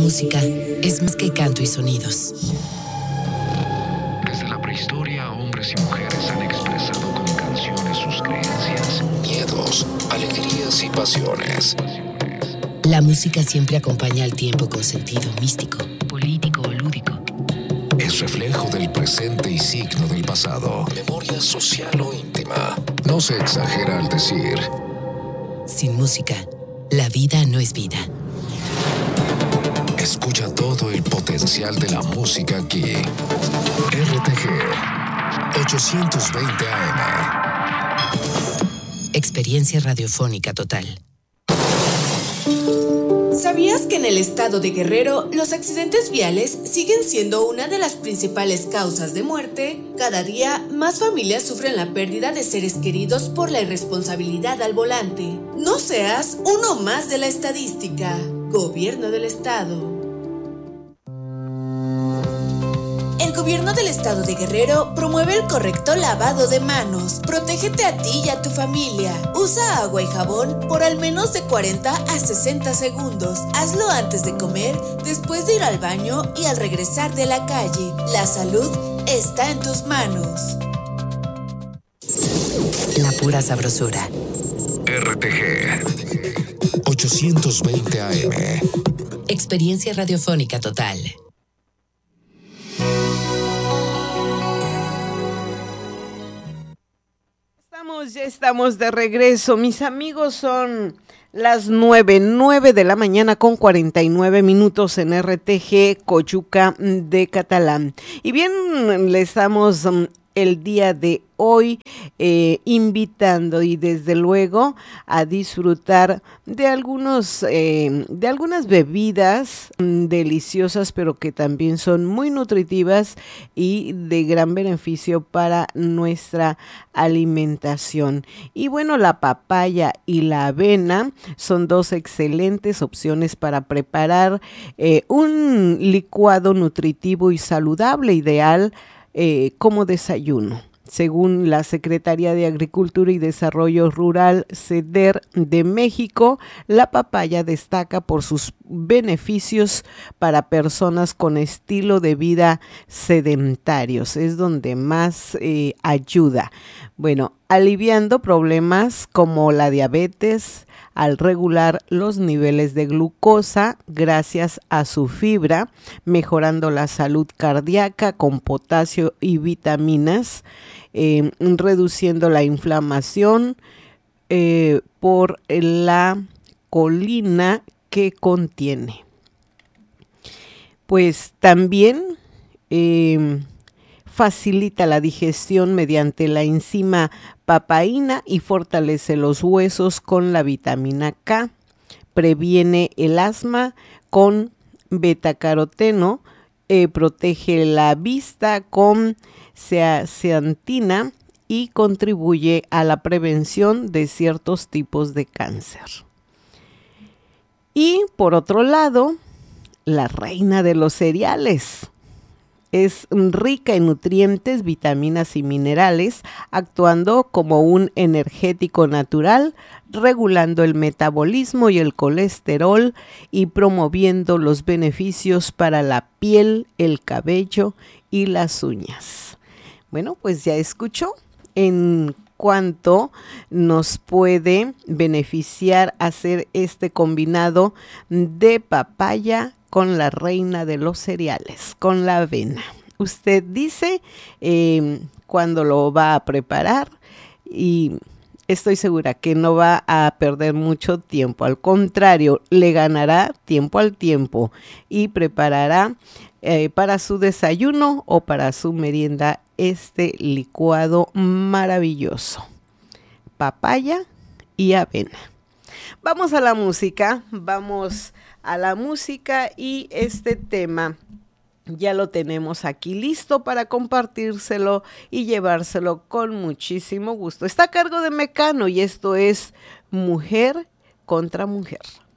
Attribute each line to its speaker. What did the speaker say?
Speaker 1: música es más que canto y sonidos.
Speaker 2: Desde la prehistoria, hombres y mujeres han expresado con canciones sus creencias, miedos, alegrías y pasiones.
Speaker 1: La música siempre acompaña al tiempo con sentido místico, político o lúdico.
Speaker 2: Es reflejo del presente y signo del pasado. Memoria social o íntima. No se exagera al decir:
Speaker 1: sin música, la vida no es vida.
Speaker 2: Escucha todo el potencial de la música aquí. RTG 820 AM.
Speaker 1: Experiencia radiofónica total.
Speaker 3: ¿Sabías que en el estado de Guerrero los accidentes viales siguen siendo una de las principales causas de muerte? Cada día más familias sufren la pérdida de seres queridos por la irresponsabilidad al volante. No seas uno más de la estadística. Gobierno del Estado. El Gobierno del Estado de Guerrero promueve el correcto lavado de manos. Protégete a ti y a tu familia. Usa agua y jabón por al menos de 40 a 60 segundos. Hazlo antes de comer, después de ir al baño y al regresar de la calle. La salud está en tus manos.
Speaker 1: La pura sabrosura.
Speaker 2: RTG 820 AM.
Speaker 1: Experiencia radiofónica total.
Speaker 4: Ya estamos de regreso, mis amigos. Son las 9 de la mañana con 49 minutos en RTG Coyuca de Catalán. Y bien, le estamos el día de hoy invitando y desde luego a disfrutar de algunas bebidas deliciosas, pero que también son muy nutritivas y de gran beneficio para nuestra alimentación. Y bueno, la papaya y la avena son dos excelentes opciones para preparar un licuado nutritivo y saludable, ideal como desayuno. Según la Secretaría de Agricultura y Desarrollo Rural, SEDER de México, la papaya destaca por sus beneficios para personas con estilo de vida sedentarios. Es donde más ayuda. Bueno, aliviando problemas como la diabetes, al regular los niveles de glucosa gracias a su fibra, mejorando la salud cardíaca con potasio y vitaminas, reduciendo la inflamación por la colina que contiene. Pues también facilita la digestión mediante la enzima papaína y fortalece los huesos con la vitamina K. Previene el asma con betacaroteno, protege la vista con zeaxantina y contribuye a la prevención de ciertos tipos de cáncer. Y por otro lado, la reina de los cereales. Es rica en nutrientes, vitaminas y minerales, actuando como un energético natural, regulando el metabolismo y el colesterol y promoviendo los beneficios para la piel, el cabello y las uñas. Bueno, pues ya escuchó en cuánto nos puede beneficiar hacer este combinado de papaya con la reina de los cereales, con la avena. Usted dice cuándo lo va a preparar y estoy segura que no va a perder mucho tiempo. Al contrario, le ganará tiempo al tiempo y preparará para su desayuno o para su merienda este licuado maravilloso. Papaya y avena. Vamos a la música, y este tema ya lo tenemos aquí listo para compartírselo y llevárselo con muchísimo gusto. Está a cargo de Mecano y esto es Mujer contra Mujer.